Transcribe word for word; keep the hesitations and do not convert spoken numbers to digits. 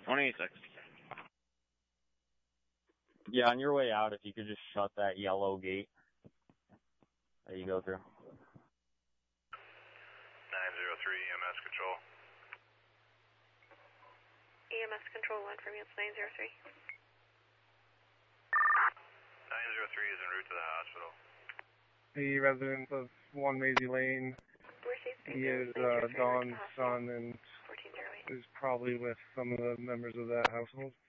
one eighty-six. Yeah, on your way out, if you could just shut that yellow gate that you go through. nine zero three, E M S control. E M S control, one for me, it's nine zero three. nine zero three is en route to the hospital. The resident of one Maisie Lane, he is uh, Dawn's son and is probably with some of the members of that household.